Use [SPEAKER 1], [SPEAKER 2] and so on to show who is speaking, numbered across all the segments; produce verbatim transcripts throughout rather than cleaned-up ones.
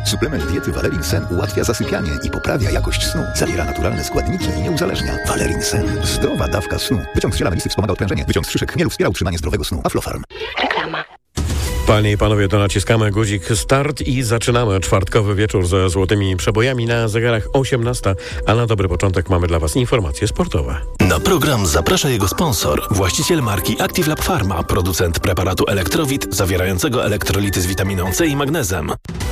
[SPEAKER 1] Suplement diety Valerin Sen ułatwia zasypianie i poprawia jakość snu. Zawiera naturalne składniki i nie uzależnia. Valerin Sen. Zdrowa dawka snu. Wyciąg z ziela melisy wspomaga odprężenie. Wyciąg z szyszek chmielu wspiera utrzymanie zdrowego snu. Aflofarm.
[SPEAKER 2] Reklama.
[SPEAKER 3] Panie i panowie, to naciskamy guzik start i zaczynamy czwartkowy wieczór ze złotymi przebojami na zegarach osiemnasta, a na dobry początek mamy dla was informacje sportowe.
[SPEAKER 4] Na program zaprasza jego sponsor, właściciel marki Active Lab Pharma, producent preparatu Elektrowit zawierającego elektrolity z witaminą C i magnezem.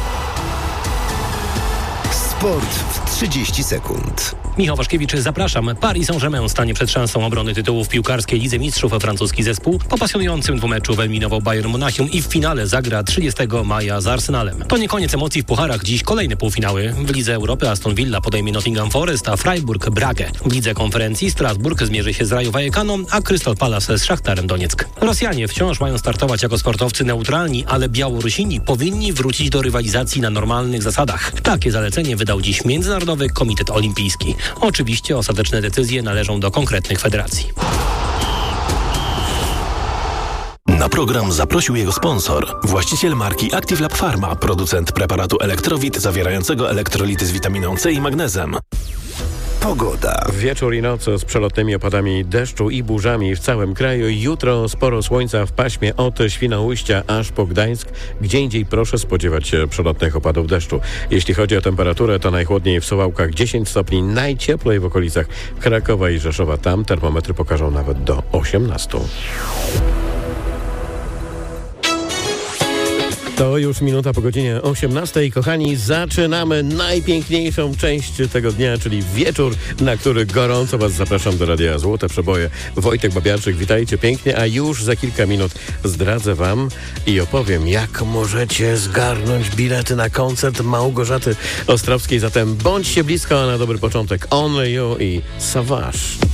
[SPEAKER 5] Sport w trzydzieści sekund.
[SPEAKER 6] Michał Waszkiewicz, zapraszam. Paris Saint-Germain stanie przed szansą obrony tytułu w piłkarskiej Lidze Mistrzów. Francuski zespół po pasjonującym dwumeczu wyeliminował Bayern Monachium i w finale zagra trzydziestego maja z Arsenalem. To nie koniec emocji w pucharach. Dziś kolejne półfinały. W Lidze Europy Aston Villa podejmie Nottingham Forest, a Freiburg Bragę. W Lidze Konferencji Strasburg zmierzy się z Rayo Vallecano, a Crystal Palace z Szachtarem Donieck. Rosjanie wciąż mają startować jako sportowcy neutralni, ale Białorusini powinni wrócić do rywalizacji na normalnych zasadach. Takie zalecenie wydał dziś Międzynarodowy Komitet Olimpijski. Oczywiście ostateczne decyzje należą do konkretnych federacji.
[SPEAKER 4] Na program zaprosił jego sponsor, właściciel marki Active Lab Pharma, producent preparatu Elektrowit zawierającego elektrolity z witaminą C i magnezem.
[SPEAKER 5] Pogoda.
[SPEAKER 3] Wieczór i noc z przelotnymi opadami deszczu i burzami w całym kraju. Jutro sporo słońca w paśmie od Świnoujścia aż po Gdańsk. Gdzie indziej proszę spodziewać się przelotnych opadów deszczu. Jeśli chodzi o temperaturę, to najchłodniej w Suwałkach dziesięć stopni, najcieplej w okolicach Krakowa i Rzeszowa. Tam termometry pokażą nawet do osiemnastu. To już minuta po godzinie osiemnastej. Kochani, zaczynamy najpiękniejszą część tego dnia, czyli wieczór, na który gorąco was zapraszam do Radia Złote Przeboje. Wojtek Babiarczyk, witajcie pięknie, a już za kilka minut zdradzę wam i opowiem, jak możecie zgarnąć bilety na koncert Małgorzaty Ostrowskiej. Zatem bądźcie blisko, a na dobry początek Only You i Savage.